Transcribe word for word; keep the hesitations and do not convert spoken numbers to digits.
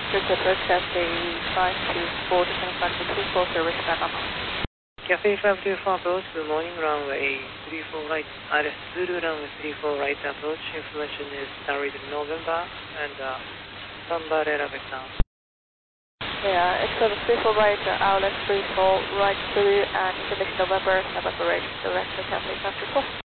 Circuit approach Cathay five two four, descending flight for two four zero, stand up. Cathay five two four approach, good morning, runway three four right, Alice Zulu, runway three four right approach, information is Starry November, and uh, Sambarera vector. Yeah, it's uh, three four right, uh, Alice three four right Zulu, and information November, November right, direct to Cathay five two four.